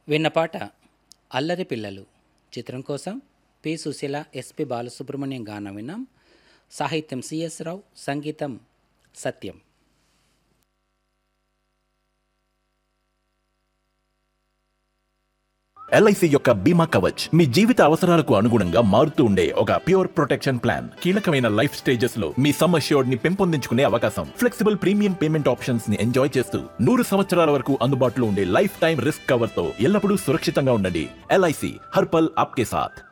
విన్నపాట అల్లరి పిల్లలు చిత్రం కోసం పి సుశీల, ఎస్పి బాలసుబ్రహ్మణ్యం గానం విన్నాం. సాహిత్యం సిఎస్ రావు, సంగీతం సత్యం. ఎల్ఐసి యొక్క బీమా కవచ్ మీ జీవిత అవసరాలకు అనుగుణంగా మారుతూ ఉండే ఒక ప్యూర్ ప్రొటెక్షన్ ప్లాన్. కీలకమైన లైఫ్ స్టేజెస్ లో మీ సమ్ అష్యూర్డ్ ని పెంపొందించుకునే అవకాశం, ఫ్లెక్సిబుల్ ప్రీమియం పేమెంట్ ఆప్షన్స్ ని ఎంజాయ్ చేస్తూ 100 సంవత్సరాల వరకు అందుబాటులో ఉండే లైఫ్ టైం రిస్క్ కవర్ తో ఎల్లప్పుడూ సురక్షితంగా ఉండండి. ఎల్ఐసి హర్ పల్ ఆప్కే సాథ్.